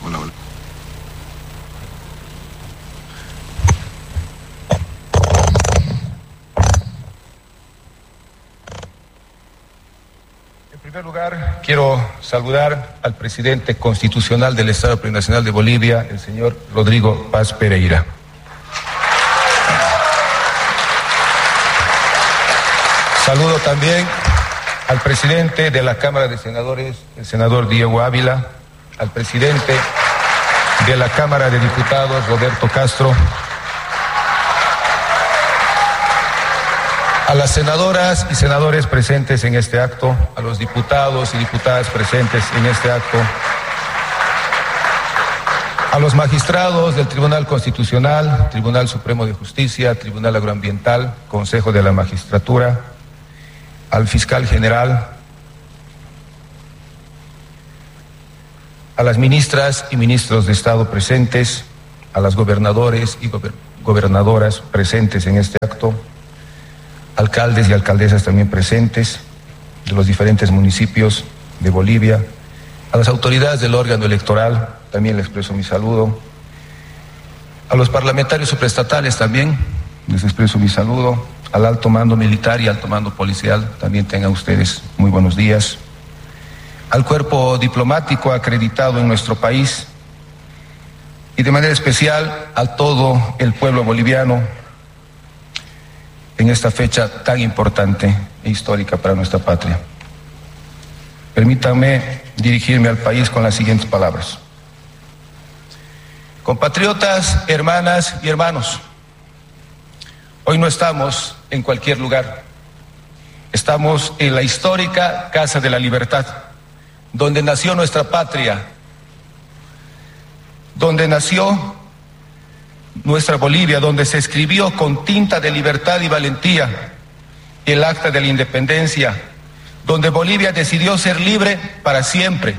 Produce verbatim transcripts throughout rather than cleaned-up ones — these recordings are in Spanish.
Hola, hola. En primer lugar, quiero saludar al presidente constitucional del Estado Plurinacional de Bolivia, el señor Rodrigo Paz Pereira. Saludo también al presidente de la Cámara de Senadores, el senador Diego Ávila, al presidente de la Cámara de Diputados, Roberto Castro, a las senadoras y senadores presentes en este acto, a los diputados y diputadas presentes en este acto, a los magistrados del Tribunal Constitucional, Tribunal Supremo de Justicia, Tribunal Agroambiental, Consejo de la Magistratura, al fiscal general, a las ministras y ministros de Estado presentes, a las gobernadores y gober- gobernadoras presentes en este acto, alcaldes y alcaldesas también presentes de los diferentes municipios de Bolivia, a las autoridades del órgano electoral, también les expreso mi saludo, a los parlamentarios supraestatales también les expreso mi saludo, al alto mando militar y alto mando policial, también tengan ustedes muy buenos días, al cuerpo diplomático acreditado en nuestro país y de manera especial a todo el pueblo boliviano en esta fecha tan importante e histórica para nuestra patria. Permítanme dirigirme al país con las siguientes palabras. Compatriotas, hermanas y hermanos, hoy no estamos en cualquier lugar. Estamos en la histórica Casa de la Libertad, donde nació nuestra patria, donde nació nuestra Bolivia, donde se escribió con tinta de libertad y valentía el Acta de la Independencia, donde Bolivia decidió ser libre para siempre.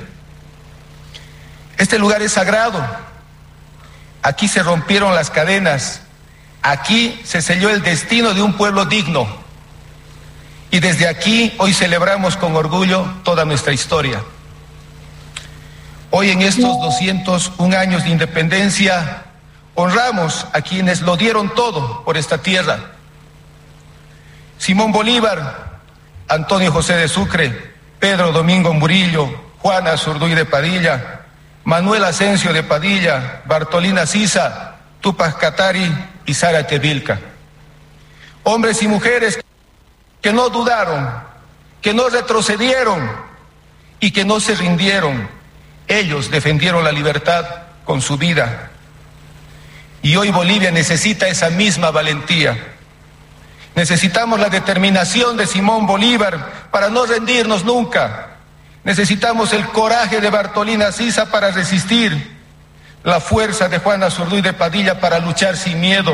Este lugar es sagrado. Aquí se rompieron las cadenas. Aquí se selló el destino de un pueblo digno. Y desde aquí hoy celebramos con orgullo toda nuestra historia. Hoy en estos doscientos un años de independencia honramos a quienes lo dieron todo por esta tierra. Simón Bolívar, Antonio José de Sucre, Pedro Domingo Murillo, Juana Zurduy de Padilla, Manuel Asensio de Padilla, Bartolina Sisa, Tupac Katari y Zárate Vilca. Hombres y mujeres que no dudaron, que no retrocedieron y que no se rindieron. Ellos defendieron la libertad con su vida. Y hoy Bolivia necesita esa misma valentía. Necesitamos la determinación de Simón Bolívar para no rendirnos nunca. Necesitamos el coraje de Bartolina Sisa para resistir, la fuerza de Juana Zurduy de Padilla para luchar sin miedo,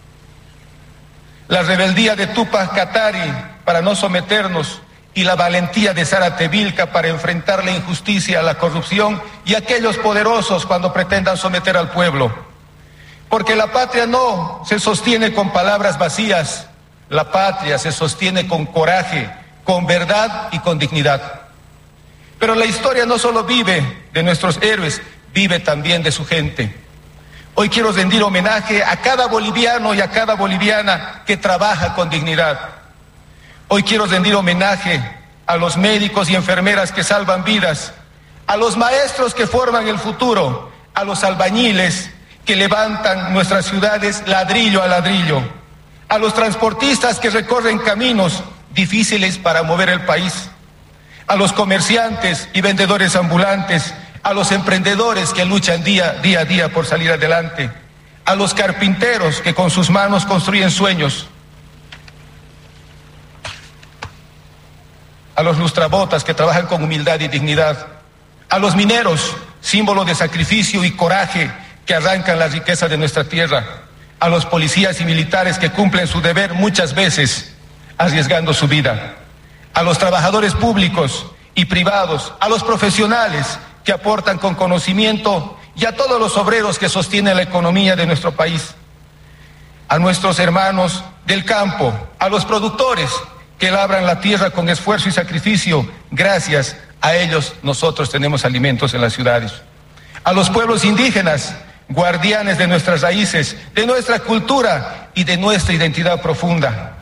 la rebeldía de Tupac Katari para no someternos y la valentía de Zárate Vilca para enfrentar la injusticia, la corrupción y aquellos poderosos cuando pretendan someter al pueblo. Porque la patria no se sostiene con palabras vacías, la patria se sostiene con coraje, con verdad y con dignidad. Pero la historia no solo vive de nuestros héroes, vive también de su gente. Hoy quiero rendir homenaje a cada boliviano y a cada boliviana que trabaja con dignidad. Hoy quiero rendir homenaje a los médicos y enfermeras que salvan vidas, a los maestros que forman el futuro, a los albañiles que levantan nuestras ciudades ladrillo a ladrillo, a los transportistas que recorren caminos difíciles para mover el país, a los comerciantes y vendedores ambulantes, a los emprendedores que luchan día, día a día por salir adelante, a los carpinteros que con sus manos construyen sueños, a los lustrabotas que trabajan con humildad y dignidad, a los mineros, símbolo de sacrificio y coraje que arrancan la riqueza de nuestra tierra, a los policías y militares que cumplen su deber muchas veces arriesgando su vida, a los trabajadores públicos y privados, a los profesionales que aportan con conocimiento y a todos los obreros que sostienen la economía de nuestro país, a nuestros hermanos del campo, a los productores que labran la tierra con esfuerzo y sacrificio. Gracias a ellos nosotros tenemos alimentos en las ciudades. A los pueblos indígenas, guardianes de nuestras raíces, de nuestra cultura y de nuestra identidad profunda.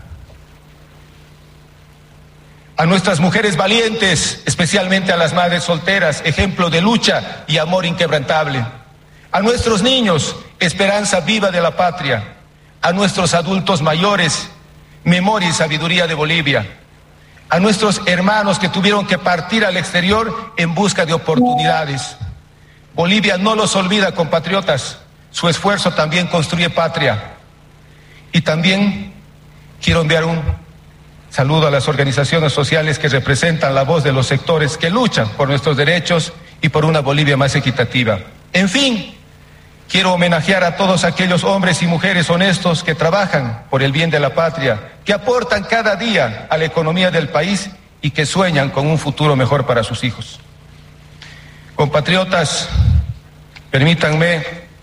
A nuestras mujeres valientes, especialmente a las madres solteras, ejemplo de lucha y amor inquebrantable. A nuestros niños, esperanza viva de la patria. A nuestros adultos mayores, memoria y sabiduría de Bolivia. A nuestros hermanos que tuvieron que partir al exterior en busca de oportunidades. Bolivia no los olvida, compatriotas. Su esfuerzo también construye patria. Y también quiero enviar un saludo a las organizaciones sociales que representan la voz de los sectores que luchan por nuestros derechos y por una Bolivia más equitativa. En fin, quiero homenajear a todos aquellos hombres y mujeres honestos que trabajan por el bien de la patria, que aportan cada día a la economía del país y que sueñan con un futuro mejor para sus hijos. Compatriotas, permítanme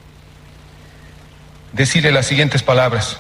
decirle las siguientes palabras.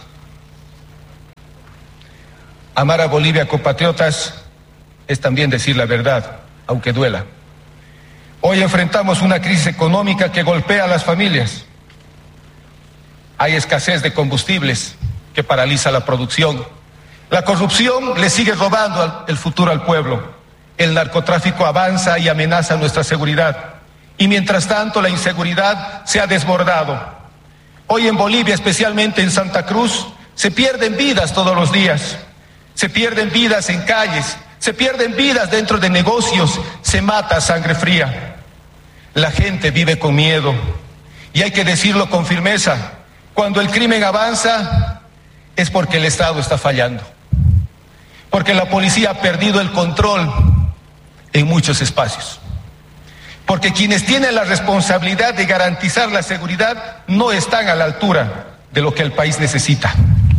Amar a Bolivia, compatriotas, es también decir la verdad, aunque duela. Hoy enfrentamos una crisis económica que golpea a las familias. Hay escasez de combustibles que paraliza la producción. La corrupción le sigue robando el futuro al pueblo. El narcotráfico avanza y amenaza nuestra seguridad. Y mientras tanto la inseguridad se ha desbordado. Hoy en Bolivia, especialmente en Santa Cruz, se pierden vidas todos los días. Se pierden vidas en calles, se pierden vidas dentro de negocios, se mata a sangre fría. La gente vive con miedo y hay que decirlo con firmeza. Cuando el crimen avanza es porque el Estado está fallando, porque la policía ha perdido el control en muchos espacios, porque quienes tienen la responsabilidad de garantizar la seguridad no están a la altura de lo que el país necesita.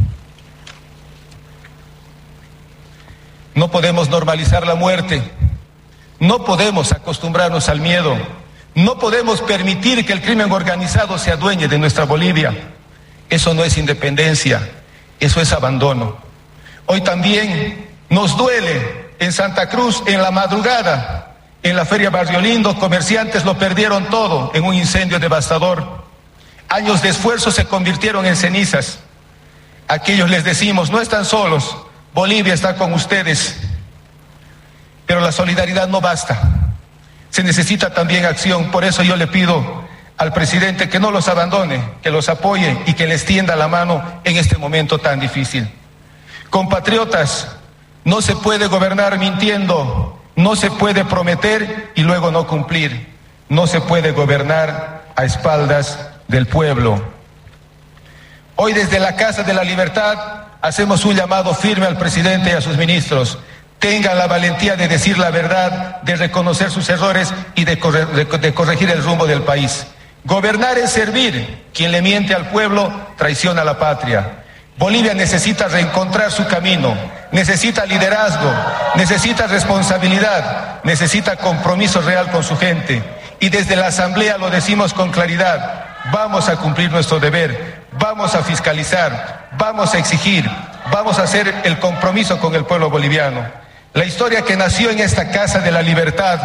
No podemos normalizar la muerte, no podemos acostumbrarnos al miedo, no podemos permitir que el crimen organizado se adueñe de nuestra Bolivia. Eso no es independencia, eso es abandono. Hoy también nos duele en Santa Cruz, en la madrugada, en la Feria Barrio Lindo, comerciantes lo perdieron todo en un incendio devastador. Años de esfuerzo se convirtieron en cenizas. A aquellos les decimos, no están solos, Bolivia está con ustedes. Pero la solidaridad no basta. Se necesita también acción. Por eso yo le pido al presidente que no los abandone, que los apoye y que les tienda la mano en este momento tan difícil. Compatriotas, no se puede gobernar mintiendo, no se puede prometer y luego no cumplir. No se puede gobernar a espaldas del pueblo. Hoy desde la Casa de la Libertad hacemos un llamado firme al presidente y a sus ministros. Tengan la valentía de decir la verdad, de reconocer sus errores y de, corre- de corregir el rumbo del país. Gobernar es servir. Quien le miente al pueblo traiciona a la patria. Bolivia necesita reencontrar su camino, necesita liderazgo, necesita responsabilidad, necesita compromiso real con su gente. Y desde la Asamblea lo decimos con claridad. Vamos a cumplir nuestro deber, vamos a fiscalizar, vamos a exigir, vamos a hacer el compromiso con el pueblo boliviano. La historia que nació en esta Casa de la Libertad,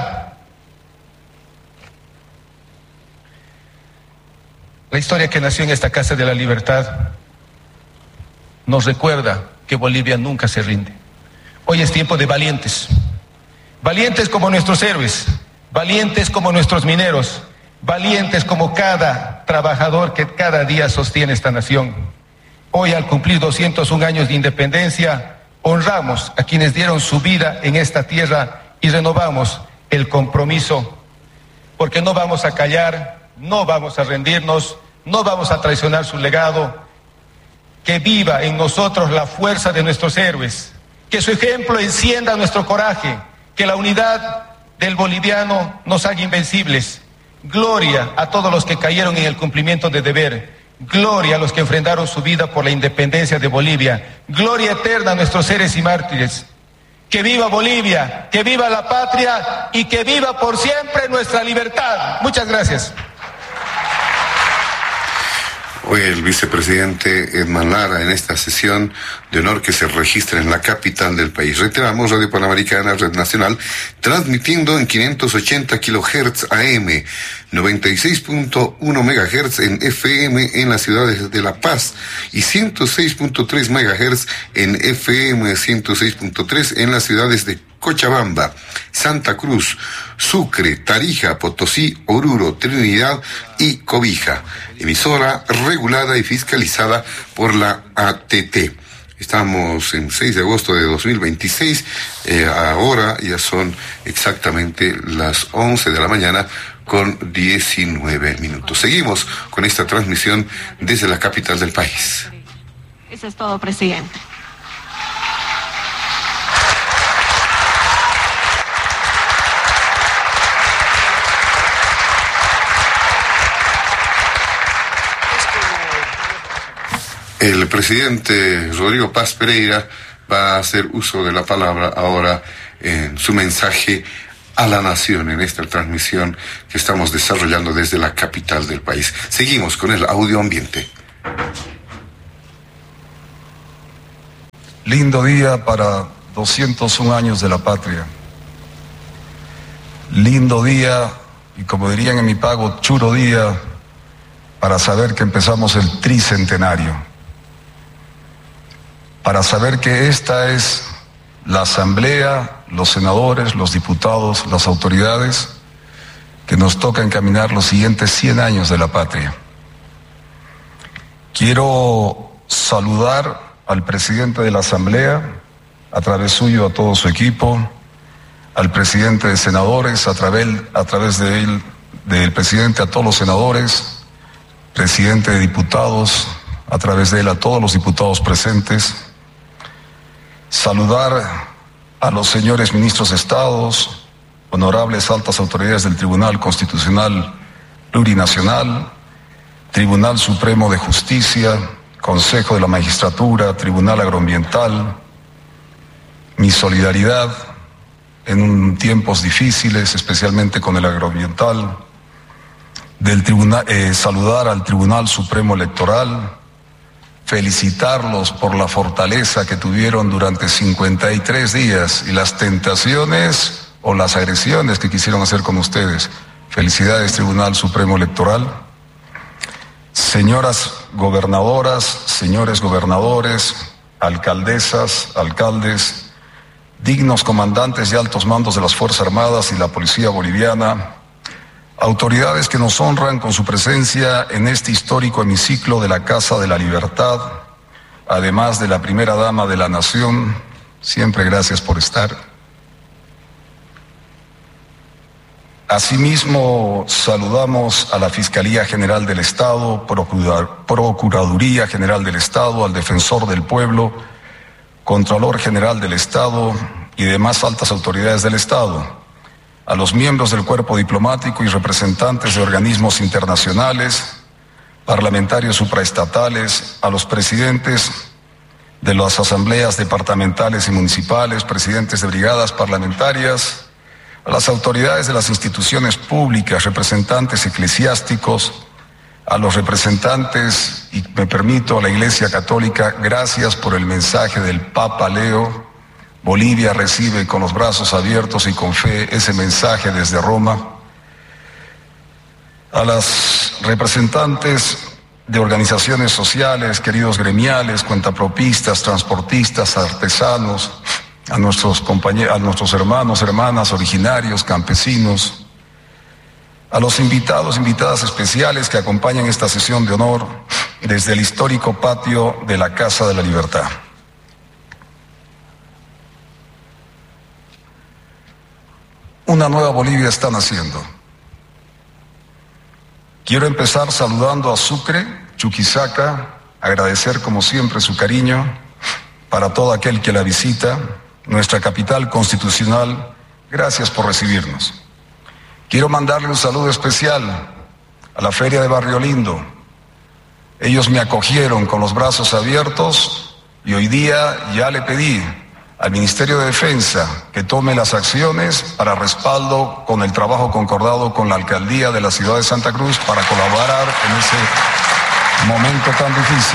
la historia que nació en esta Casa de la Libertad nos recuerda que Bolivia nunca se rinde. Hoy es tiempo de valientes, valientes como nuestros héroes, valientes como nuestros mineros, valientes como cada trabajador que cada día sostiene esta nación. Hoy, al cumplir doscientos un años de independencia, honramos a quienes dieron su vida en esta tierra y renovamos el compromiso, porque no vamos a callar, no vamos a rendirnos, no vamos a traicionar su legado. Que viva en nosotros la fuerza de nuestros héroes, que su ejemplo encienda nuestro coraje, que la unidad del boliviano nos haga invencibles. Gloria a todos los que cayeron en el cumplimiento de deber. Gloria a los que enfrentaron su vida por la independencia de Bolivia. Gloria eterna a nuestros héroes y mártires. Que viva Bolivia, que viva la patria y que viva por siempre nuestra libertad. Muchas gracias. Fue el vicepresidente Edman Lara en esta sesión de honor que se registra en la capital del país. Reiteramos, Radio Panamericana, Red Nacional, transmitiendo en quinientos ochenta kilohertz A M, noventa y seis punto uno megahertz en F M en las ciudades de La Paz y ciento seis punto tres megahertz en F M, ciento seis punto tres en las ciudades de Cochabamba, Santa Cruz, Sucre, Tarija, Potosí, Oruro, Trinidad y Cobija. Emisora regulada y fiscalizada por la A T T. Estamos en seis de agosto de dos mil veintiséis, eh, ahora ya son exactamente las once de la mañana con diecinueve minutos. Seguimos con esta transmisión desde la capital del país. Eso es todo, presidente. El presidente Rodrigo Paz Pereira va a hacer uso de la palabra ahora en su mensaje a la nación en esta transmisión que estamos desarrollando desde la capital del país. Seguimos con el audio ambiente. Lindo día para doscientos un años de la patria. Lindo día, y como dirían en mi pago, churo día, para saber que empezamos el tricentenario. Para saber que esta es la Asamblea, los senadores, los diputados, las autoridades, que nos toca encaminar los siguientes cien años de la patria. Quiero saludar al presidente de la Asamblea, a través suyo a todo su equipo, al presidente de senadores, a través, a través de él, del presidente a todos los senadores, presidente de diputados, a través de él a todos los diputados presentes. Saludar a los señores ministros de Estados, honorables altas autoridades del Tribunal Constitucional Plurinacional, Tribunal Supremo de Justicia, Consejo de la Magistratura, Tribunal Agroambiental. Mi solidaridad en tiempos difíciles, especialmente con el agroambiental. Del tribunal, eh, saludar al Tribunal Supremo Electoral, felicitarlos por la fortaleza que tuvieron durante cincuenta y tres días y las tentaciones o las agresiones que quisieron hacer con ustedes. Felicidades, Tribunal Supremo Electoral. Señoras gobernadoras, señores gobernadores, alcaldesas, alcaldes, dignos comandantes y altos mandos de las Fuerzas Armadas y la Policía Boliviana, autoridades que nos honran con su presencia en este histórico hemiciclo de la Casa de la Libertad, además de la primera dama de la nación, siempre gracias por estar. Asimismo, saludamos a la Fiscalía General del Estado, Procurar- Procuraduría General del Estado, al Defensor del Pueblo, Contralor General del Estado y demás altas autoridades del Estado, a los miembros del cuerpo diplomático y representantes de organismos internacionales, parlamentarios supraestatales, a los presidentes de las asambleas departamentales y municipales, presidentes de brigadas parlamentarias, a las autoridades de las instituciones públicas, representantes eclesiásticos, a los representantes, y me permito, a la Iglesia Católica, gracias por el mensaje del Papa Leo. Bolivia recibe con los brazos abiertos y con fe ese mensaje desde Roma. A las representantes de organizaciones sociales, queridos gremiales, cuentapropistas, transportistas, artesanos, a nuestros compañeros, a nuestros hermanos, hermanas, originarios, campesinos, a los invitados, invitadas especiales que acompañan esta sesión de honor desde el histórico patio de la Casa de la Libertad. Una nueva Bolivia está naciendo. Quiero empezar saludando a Sucre, Chuquisaca, agradecer como siempre su cariño para todo aquel que la visita, nuestra capital constitucional. Gracias por recibirnos. Quiero mandarle un saludo especial a la Feria de Barrio Lindo. Ellos me acogieron con los brazos abiertos y hoy día ya le pedí al Ministerio de Defensa que tome las acciones para respaldo con el trabajo concordado con la Alcaldía de la ciudad de Santa Cruz para colaborar en ese momento tan difícil.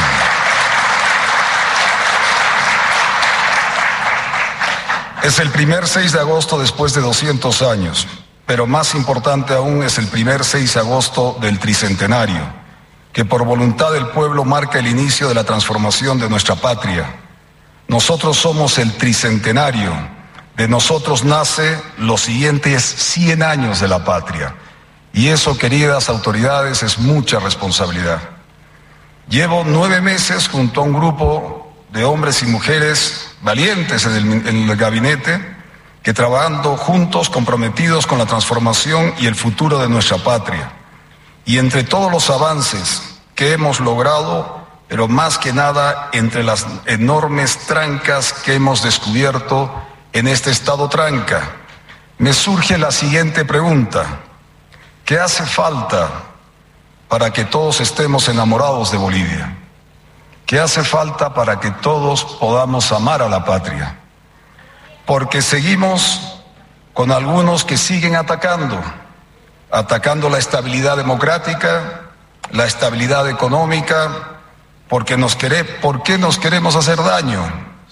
Es el primer seis de agosto después de doscientos años, pero más importante aún es el primer seis de agosto del tricentenario, que por voluntad del pueblo marca el inicio de la transformación de nuestra patria. Nosotros somos el tricentenario, de nosotros nace los siguientes cien años de la patria, y eso, queridas autoridades, es mucha responsabilidad. Llevo nueve meses junto a un grupo de hombres y mujeres valientes en el, en el gabinete, que trabajando juntos, comprometidos con la transformación y el futuro de nuestra patria. Y entre todos los avances que hemos logrado, pero más que nada entre las enormes trancas que hemos descubierto en este estado tranca, me surge la siguiente pregunta: ¿qué hace falta para que todos estemos enamorados de Bolivia? ¿Qué hace falta para que todos podamos amar a la patria? Porque seguimos con algunos que siguen atacando, atacando la estabilidad democrática, la estabilidad económica, porque nos quere, ¿por qué nos queremos hacer daño?